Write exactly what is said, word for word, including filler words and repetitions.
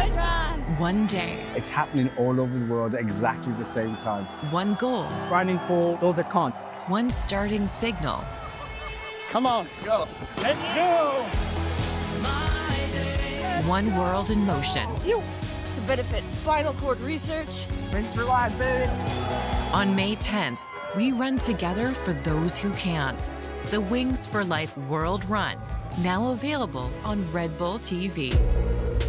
One day, It's happening all over the world at exactly the same time. one goal, Running for those that count. one starting signal, Come on, go. Let's go. one world in motion. To benefit spinal cord research. Thanks for life, baby. On May tenth, we run together for those who can't. The Wings for Life World Run, now available on Red Bull T V.